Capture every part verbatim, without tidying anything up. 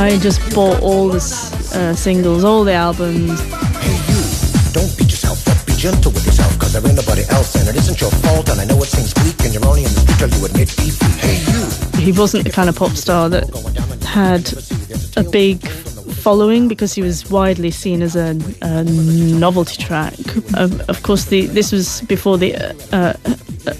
I just bought all the uh, singles, all the albums. Hey you, don't beat yourself up, be gentle with yourself, cause there ain't nobody else and it isn't your fault, and I know it seems weak and you're only in the street till you admit defeat. Hey you. He wasn't the kind of pop star that had a big following because he was widely seen as a, a novelty track. Of, of course, the, this was before the uh, uh,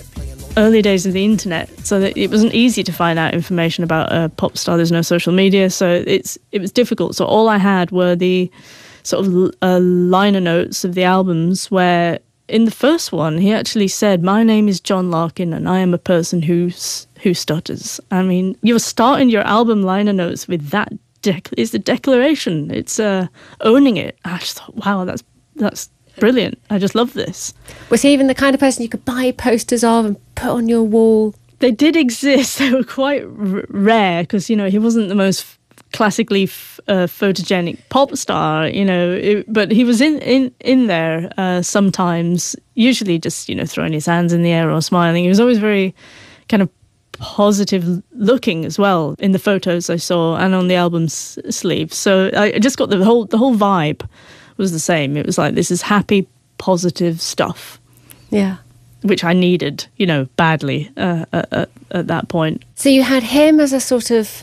early days of the internet, so that it wasn't easy to find out information about a pop star. There's no social media, so it's it was difficult. So all I had were the sort of uh, liner notes of the albums, where in the first one he actually said, "My name is John Larkin and I am a person who's who stutters." I mean, you're starting your album liner notes with that. Dec- it's a declaration. It's uh, owning it. I just thought, wow, that's that's brilliant. I just love this. Was he even the kind of person you could buy posters of and put on your wall? They did exist. They were quite r- rare because, you know, he wasn't the most f- classically f- uh, photogenic pop star, you know, it, but he was in, in, in there uh, sometimes, usually just, you know, throwing his hands in the air or smiling. He was always very kind of positive looking as well in the photos I saw and on the album's sleeve. So I just got the whole the whole vibe was the same. It was like, this is happy, positive stuff. Yeah. Which I needed, you know, badly uh, at, at that point. So you had him as a sort of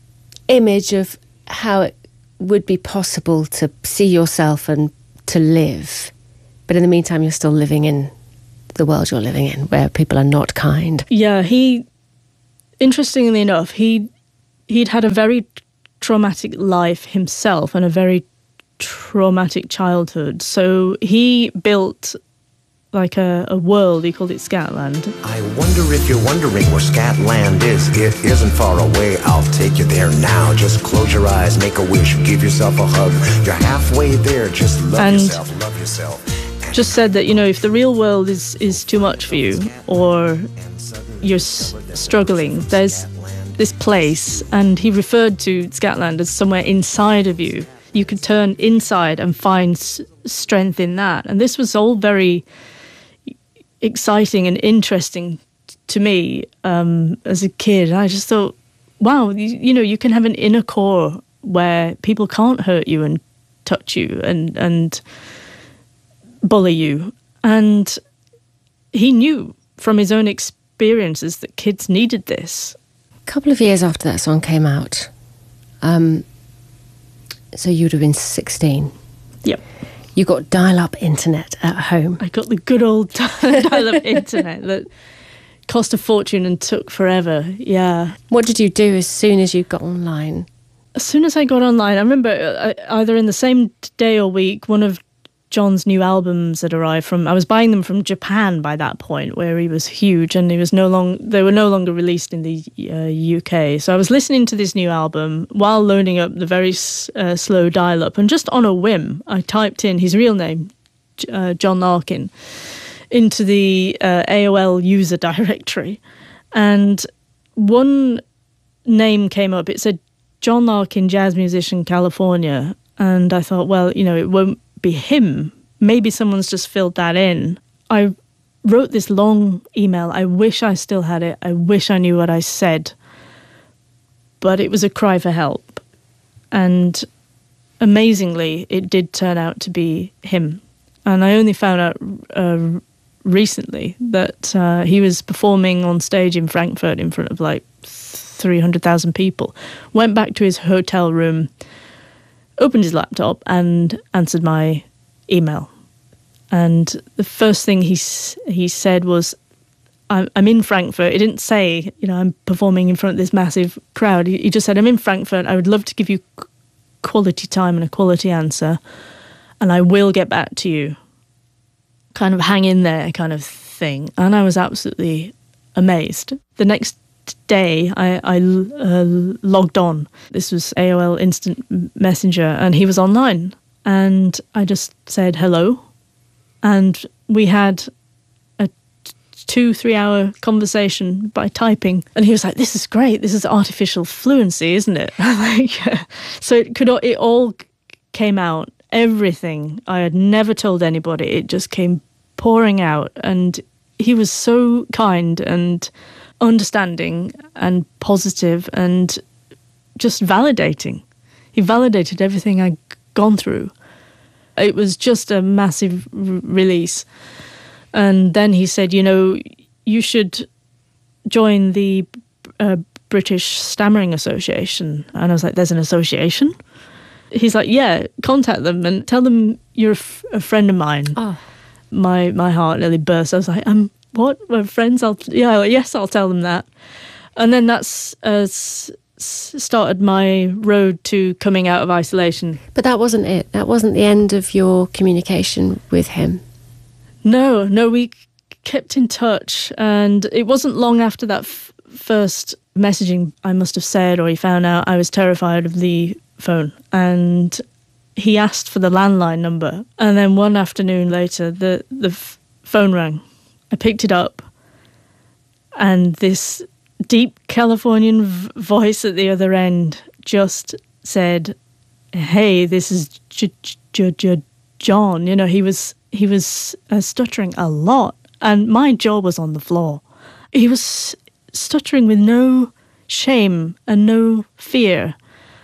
image of how it would be possible to see yourself and to live. But in the meantime, you're still living in the world you're living in, where people are not kind. Yeah, he... Interestingly enough, he he'd had a very traumatic life himself and a very traumatic childhood. So he built like a, a world. He called it Scatland. I wonder if you're wondering where Scatland is. It isn't far away. I'll take you there now. Just close your eyes, make a wish, give yourself a hug. You're halfway there. Just love and yourself, love yourself. Just said that, you know, if the real world is is too much for you, or you're s- struggling, there's this place, and he referred to Scatland as somewhere inside of you. You could turn inside and find s- strength in that. And this was all very exciting and interesting t- to me um, as a kid. I just thought, wow, you, you know, you can have an inner core where people can't hurt you and touch you and, and bully you. And he knew from his own experience experiences that kids needed this. A couple of years after that song came out, um, so you would have been sixteen. Yep. You got dial-up internet at home. I got the good old dial-up internet that cost a fortune and took forever, yeah. What did you do as soon as you got online? As soon as I got online, I remember uh, either in the same day or week, one of John's new albums had arrived from, I was buying them from Japan by that point, where he was huge, and he was no long, they were no longer released in the uh, U K. So I was listening to this new album while loading up the very uh, slow dial-up, and just on a whim, I typed in his real name, uh, John Larkin, into the uh, A O L user directory, and one name came up. It said John Larkin, jazz musician, California, and I thought, well, you know, it won't be him. Maybe someone's just filled that in. I wrote this long email. I wish I still had it. I wish I knew what I said. But it was a cry for help. And amazingly, it did turn out to be him. And I only found out uh, recently that uh, he was performing on stage in Frankfurt in front of like three hundred thousand people. Went back to his hotel room, opened his laptop and answered my email. And the first thing he he said was, I'm, I'm in Frankfurt. He didn't say, you know, I'm performing in front of this massive crowd. He, he just said, I'm in Frankfurt. I would love to give you quality time and a quality answer, and I will get back to you. Kind of hang in there kind of thing. And I was absolutely amazed. The next day I, I uh, logged on. This was A O L Instant Messenger, and he was online, and I just said hello, and we had a two three hour conversation by typing, and he was like, this is great, this is artificial fluency, isn't it? Like, so it could it all came out, everything I had never told anybody, it just came pouring out. And he was so kind and understanding and positive, and just validating. He validated everything I'd gone through. It was just a massive r- release. And then he said, you know, you should join the uh, British Stammering Association. And I was like, there's an association? He's like, yeah, contact them and tell them you're a, f- a friend of mine. Oh. My my heart nearly burst. I was like, um, what? We're friends? I'll yeah, yes, I'll tell them that. And then that's uh, s- started my road to coming out of isolation. But that wasn't it. That wasn't the end of your communication with him. No, no, we kept in touch, and it wasn't long after that f- first messaging I must have said, or he found out, I was terrified of the phone, and he asked for the landline number. And then one afternoon later, the, the f- phone rang. I picked it up, and this deep Californian v- voice at the other end just said, hey, this is J- J- J- John. You know, he was he was uh, stuttering a lot, and my jaw was on the floor. He was stuttering with no shame and no fear.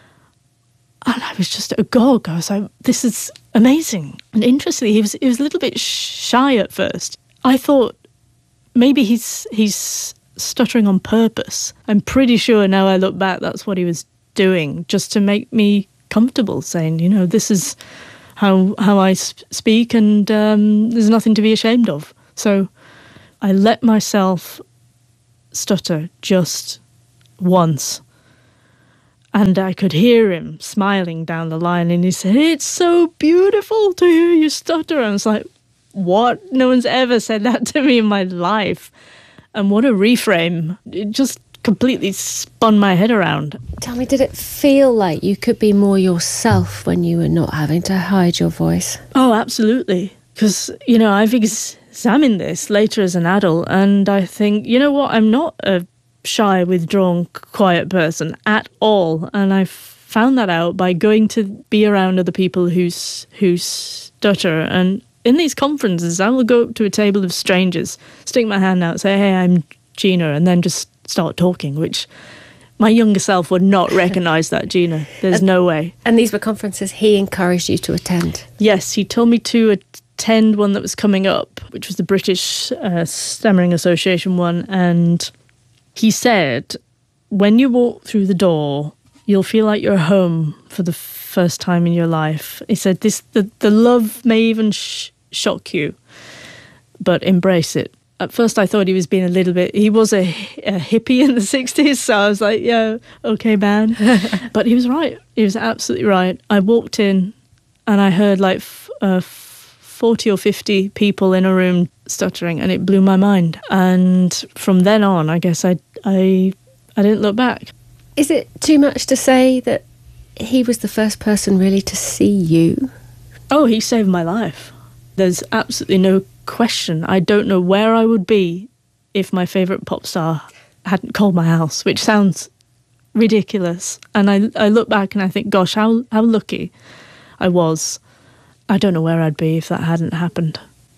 And I was just agog. I was like, this is amazing. And interestingly, he was he was a little bit shy at first. I thought maybe he's he's stuttering on purpose. I'm pretty sure now I look back, that's what he was doing, just to make me comfortable, saying, you know, this is how how I sp- speak, and um, there's nothing to be ashamed of. So I let myself stutter just once. And I could hear him smiling down the line, and he said, it's so beautiful to hear you stutter. And I was like, what? No one's ever said that to me in my life. And what a reframe. It just completely spun my head around. Tell me, did it feel like you could be more yourself when you were not having to hide your voice? Oh, absolutely. Because, you know, I've examined this later as an adult, and I think, you know what, I'm not a shy, withdrawn, quiet person at all, and I found that out by going to be around other people who who stutter. And in these conferences, I will go up to a table of strangers, stick my hand out, say, "Hey, I'm Gina," and then just start talking. Which my younger self would not recognise that Gina. There's and, no way. And these were conferences he encouraged you to attend. Yes, he told me to attend one that was coming up, which was the British uh, Stammering Association one, and he said, when you walk through the door, you'll feel like you're home for the first time in your life. He said, "This the, the love may even sh- shock you, but embrace it." At first I thought he was being a little bit, he was a, a hippie in the sixties, so I was like, yeah, okay, man. But he was right. He was absolutely right. I walked in and I heard like f- uh, forty or fifty people in a room stuttering, and it blew my mind. And from then on, I guess I, I, I didn't look back. Is it too much to say that he was the first person really to see you? Oh, he saved my life. There's absolutely no question. I don't know where I would be if my favourite pop star hadn't called my house, which sounds ridiculous. And I, I look back and I think, gosh, how, how lucky I was. I don't know where I'd be if that hadn't happened.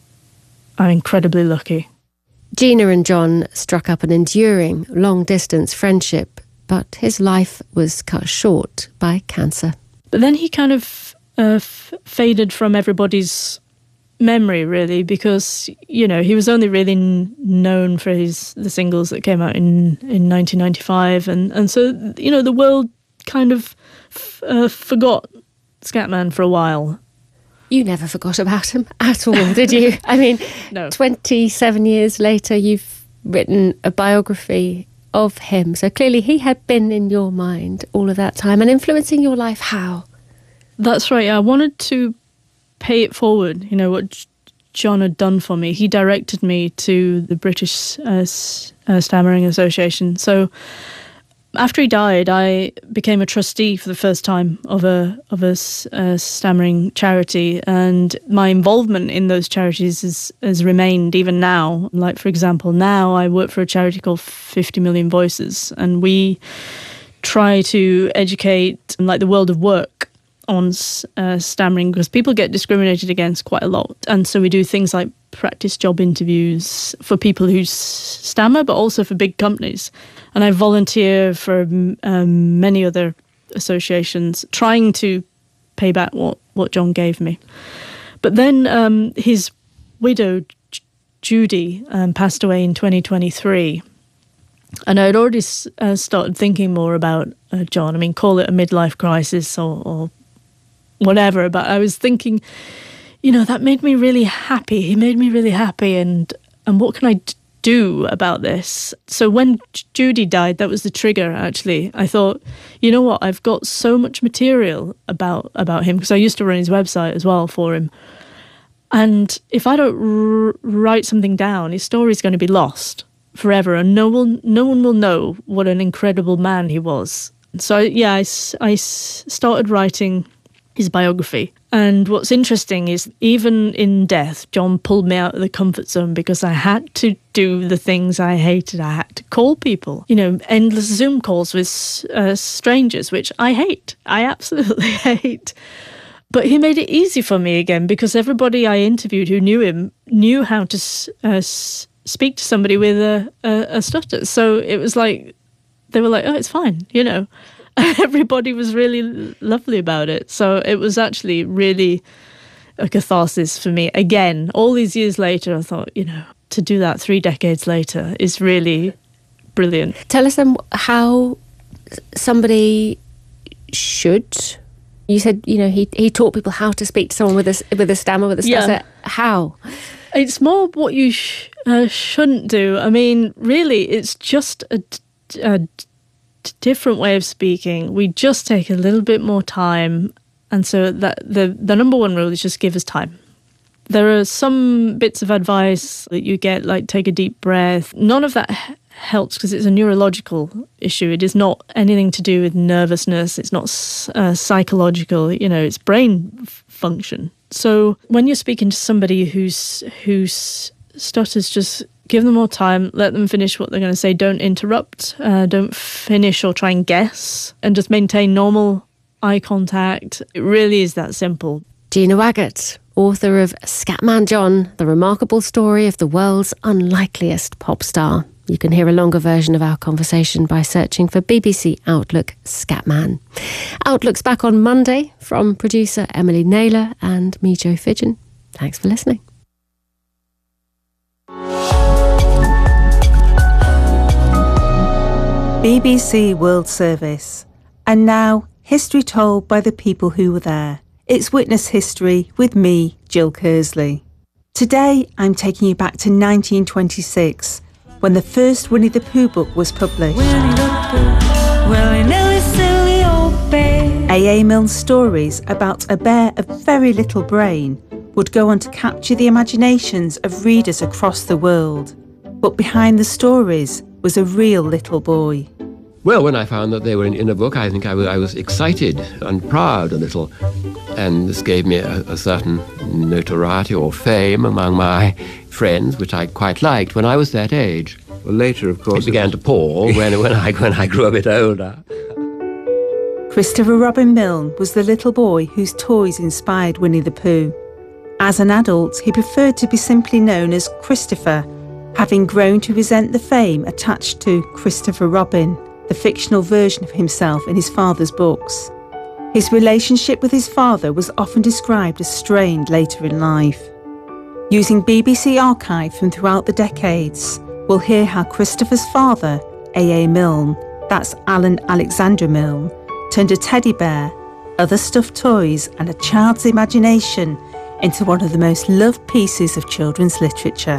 I'm incredibly lucky. Gina and John struck up an enduring, long-distance friendship, but his life was cut short by cancer. But then he kind of uh, f- faded from everybody's memory, really, because, you know, he was only really n- known for his the singles that came out in, in nineteen ninety-five. And, and so, you know, the world kind of f- uh, forgot Scatman for a while. You never forgot about him at all, did you? I mean, no. twenty-seven years later, you've written a biography of him. So clearly he had been in your mind all of that time and influencing your life. How? That's right. I wanted to pay it forward, you know, what John had done for me. He directed me to the British uh, uh, Stammering Association. So after he died, I became a trustee for the first time of a of a, a stammering charity, and my involvement in those charities has, has remained even now. Like, for example, now I work for a charity called fifty million Voices, and we try to educate, like, the world of work on uh, stammering, because people get discriminated against quite a lot. And so we do things like practice job interviews for people who s- stammer, but also for big companies. And I volunteer for um, many other associations, trying to pay back what, what John gave me. But then um, his widow, J- Judy, um, passed away in twenty twenty-three. And I had already uh, started thinking more about uh, John. I mean, call it a midlife crisis or, or whatever. But I was thinking, you know, that made me really happy. He made me really happy. And, and what can I d- do about this? So when J- Judy died, that was the trigger, actually. I thought, you know what, I've got so much material about, about him, because I used to run his website as well for him. And if I don't r- write something down, his story's going to be lost forever, and no one, no one will know what an incredible man he was. So, yeah, I, I started writing his biography. And what's interesting is, even in death, John pulled me out of the comfort zone, because I had to do the things I hated. I had to call people, you know, endless Zoom calls with uh, strangers, which I hate. I absolutely hate. But he made it easy for me again, because everybody I interviewed who knew him knew how to uh, speak to somebody with a, a, a stutter. So it was like, they were like, oh, it's fine, you know. Everybody was really lovely about it. So it was actually really a catharsis for me. Again, all these years later, I thought, you know, to do that three decades later is really brilliant. Tell us then how somebody should... You said, you know, he he taught people how to speak to someone with a, with a stammer, with a stutter. Yeah. How? It's more what you sh- uh, shouldn't do. I mean, really, it's just a, a different way of speaking. We just take a little bit more time. And so that the, the number one rule is just give us time. There are some bits of advice that you get, like take a deep breath. None of that h- helps because it's a neurological issue. It is not anything to do with nervousness. It's not uh, psychological. You know, it's brain f- function. So when you're speaking to somebody who's who's stutters, just give them more time. Let them finish what they're going to say. Don't interrupt. Uh, don't finish or try and guess. And just maintain normal eye contact. It really is that simple. Gina Waggett, author of Scatman John, the remarkable story of the world's unlikeliest pop star. You can hear a longer version of our conversation by searching for B B C Outlook Scatman. Outlook's back on Monday from producer Emily Naylor and me, Jo Fidgen. Thanks for listening. B B C World Service. And now, history told by the people who were there. It's Witness History with me, Jill Kersley. Today, I'm taking you back to nineteen twenty-six, when the first Winnie the Pooh book was published. A A Milne's stories about a bear of very little brain would go on to capture the imaginations of readers across the world. But behind the stories was a real little boy. Well, when I found that they were in, in a book, I think I was, I was excited and proud a little. And this gave me a, a certain notoriety or fame among my friends, which I quite liked when I was that age. Well, later, of course... It began to pall when, when, I, when I grew a bit older. Christopher Robin Milne was the little boy whose toys inspired Winnie the Pooh. As an adult, he preferred to be simply known as Christopher, having grown to resent the fame attached to Christopher Robin, the fictional version of himself in his father's books. His relationship with his father was often described as strained later in life. Using B B C archive from throughout the decades, we'll hear how Christopher's father, A A Milne, that's Alan Alexander Milne, turned a teddy bear, other stuffed toys and a child's imagination into one of the most loved pieces of children's literature.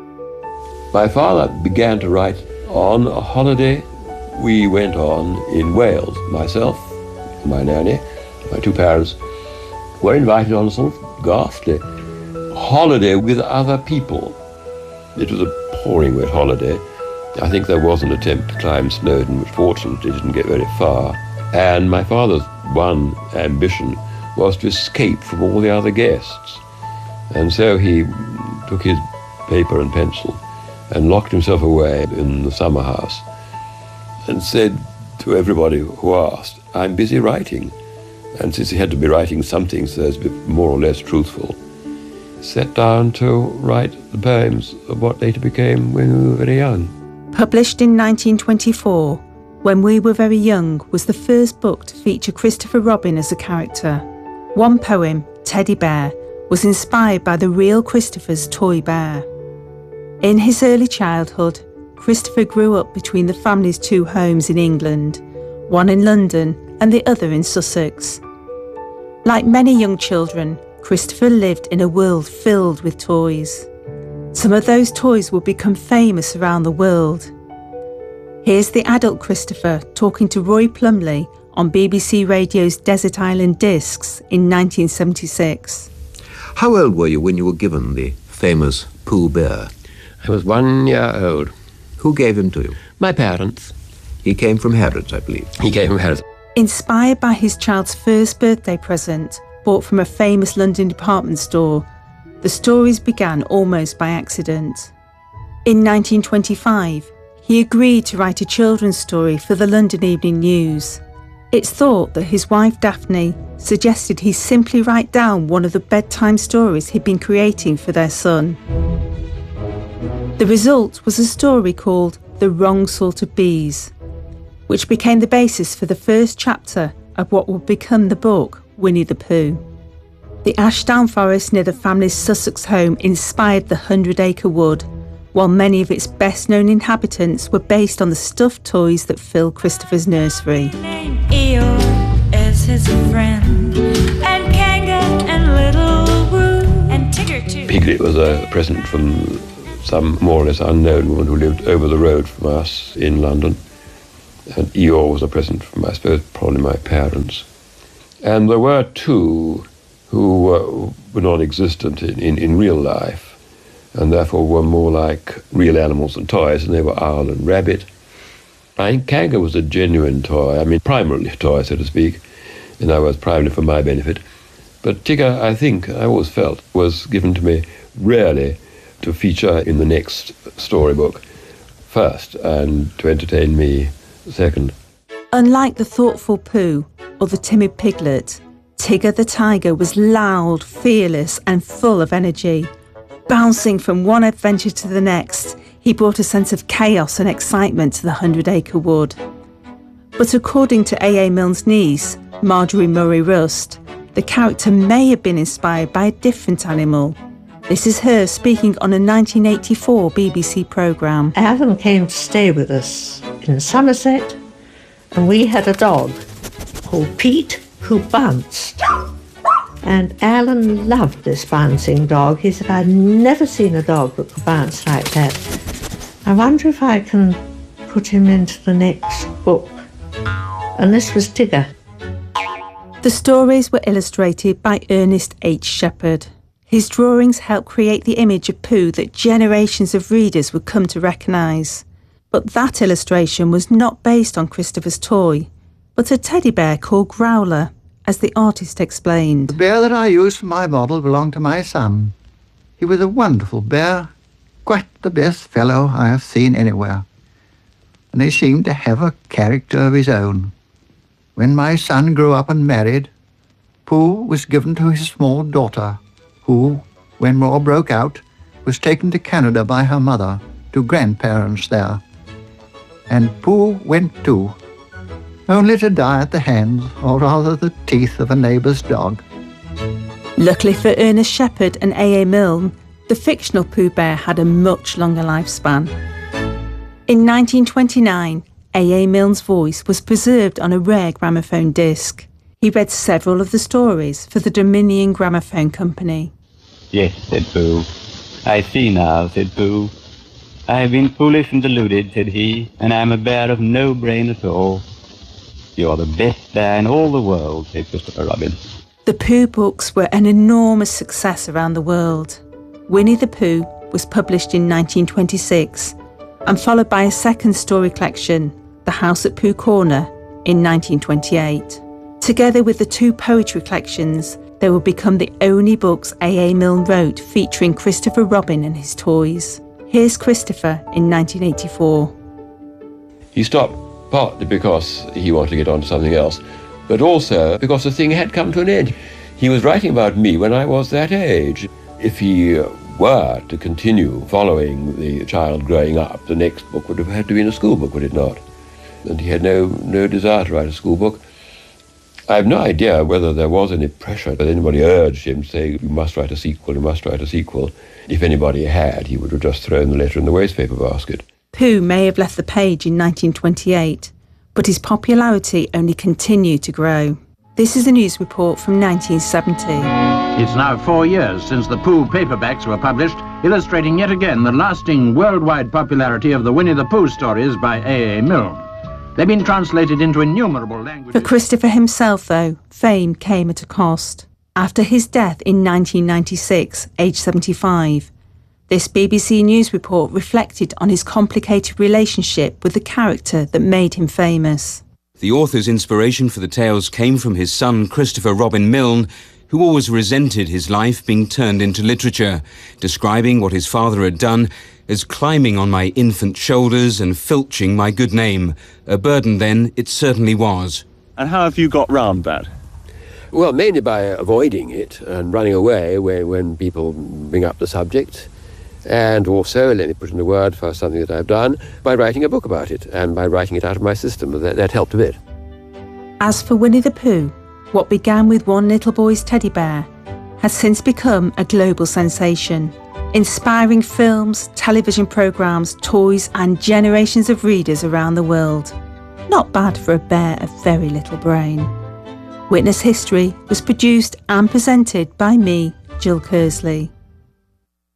My father began to write on a holiday we went on in Wales. Myself, my nanny, my two parents were invited on a sort of ghastly holiday with other people. It was a pouring wet holiday. I think there was an attempt to climb Snowdon, which fortunately didn't get very far. And my father's one ambition was to escape from all the other guests. And so he took his paper and pencil and locked himself away in the summer house and said to everybody who asked, I'm busy writing. And since he had to be writing something so as to be more or less truthful, sat down to write the poems of what later became When We Were Very Young. Published in nineteen twenty-four, When We Were Very Young was the first book to feature Christopher Robin as a character. One poem, Teddy Bear, was inspired by the real Christopher's toy bear. In his early childhood, Christopher grew up between the family's two homes in England, one in London and the other in Sussex. Like many young children, Christopher lived in a world filled with toys. Some of those toys would become famous around the world. Here's the adult Christopher talking to Roy Plumley on B B C Radio's Desert Island Discs in nineteen seventy-six. How old were you when you were given the famous Pooh Bear? I was one year old. Who gave him to you? My parents. He came from Harrods, I believe. He came from Harrods. Inspired by his child's first birthday present, bought from a famous London department store, the stories began almost by accident. In nineteen twenty-five, he agreed to write a children's story for the London Evening News. It's thought that his wife Daphne suggested he simply write down one of the bedtime stories he'd been creating for their son. The result was a story called The Wrong Sort of Bees, which became the basis for the first chapter of what would become the book Winnie the Pooh. The Ashdown Forest near the family's Sussex home inspired the Hundred Acre Wood, while many of its best-known inhabitants were based on the stuffed toys that filled Christopher's nursery. Eeyore is his friend, and Kanga and Little Roo, and Tigger too. Piglet was a present from some more or less unknown woman who lived over the road from us in London. And Eeyore was a present from, I suppose, probably my parents. And there were two who uh, were non-existent in, in, in real life, and therefore were more like real animals than toys, and they were Owl and Rabbit. I think Kanga was a genuine toy, I mean, primarily a toy, so to speak, in other words, primarily for my benefit. But Tigger, I think, I always felt, was given to me rarely to feature in the next storybook first, and to entertain me second. Unlike the thoughtful Pooh or the timid Piglet, Tigger the tiger was loud, fearless and full of energy. Bouncing from one adventure to the next, he brought a sense of chaos and excitement to the Hundred Acre Wood. But according to A A Milne's niece, Marjorie Murray Rust, the character may have been inspired by a different animal. This is her speaking on a nineteen eighty-four B B C programme. Alan came to stay with us in Somerset, and we had a dog called Pete who bounced. And Alan loved this bouncing dog. He said, I'd never seen a dog that could bounce like that. I wonder if I can put him into the next book. And this was Tigger. The stories were illustrated by Ernest H. Shepherd. His drawings helped create the image of Pooh that generations of readers would come to recognise. But that illustration was not based on Christopher's toy, but a teddy bear called Growler, as the artist explained. The bear that I used for my model belonged to my son. He was a wonderful bear, quite the best fellow I have seen anywhere. And he seemed to have a character of his own. When my son grew up and married, Pooh was given to his small daughter, who, when war broke out, was taken to Canada by her mother, to grandparents there. And Pooh went too, only to die at the hands, or rather the teeth, of a neighbour's dog. Luckily for Ernest Shepherd and A A Milne, the fictional Pooh Bear had a much longer lifespan. In nineteen twenty-nine, A A Milne's voice was preserved on a rare gramophone disc. He read several of the stories for the Dominion Gramophone Company. Yes, said Pooh. I see now, said Pooh. I have been foolish and deluded, said he, and I am a bear of no brain at all. You are the best bear in all the world, said Christopher Robin. The Pooh books were an enormous success around the world. Winnie the Pooh was published in nineteen twenty-six and followed by a second story collection, The House at Pooh Corner, in nineteen twenty-eight. Together with the two poetry collections, they would become the only books A A Milne wrote featuring Christopher Robin and his toys. Here's Christopher in nineteen eighty-four. He stopped partly because he wanted to get on to something else, but also because the thing had come to an end. He was writing about me when I was that age. If he were to continue following the child growing up, the next book would have had to be in a school book, would it not? and he had no, no desire to write a school book. I have no idea whether there was any pressure that anybody urged him to say, you must write a sequel, you must write a sequel. If anybody had, he would have just thrown the letter in the wastepaper basket. Pooh may have left the page in nineteen twenty-eight, but his popularity only continued to grow. This is a news report from nineteen seventy. It's now four years since the Pooh paperbacks were published, illustrating yet again the lasting worldwide popularity of the Winnie the Pooh stories by A A Milne. They've been translated into innumerable languages. For Christopher himself, though, fame came at a cost. After his death in nineteen ninety-six, aged seventy-five, this B B C News report reflected on his complicated relationship with the character that made him famous. The author's inspiration for the tales came from his son, Christopher Robin Milne, who always resented his life being turned into literature, describing what his father had done as climbing on my infant shoulders and filching my good name. A burden then it certainly was. And how have you got round that? Well, mainly by avoiding it and running away when people bring up the subject. And also, let me put in a word for something that I've done, by writing a book about it and by writing it out of my system. That, that helped a bit. As for Winnie the Pooh, what began with one little boy's teddy bear has since become a global sensation, inspiring films, television programmes, toys and generations of readers around the world. Not bad for a bear of very little brain. Witness History was produced and presented by me, Jill Kersley.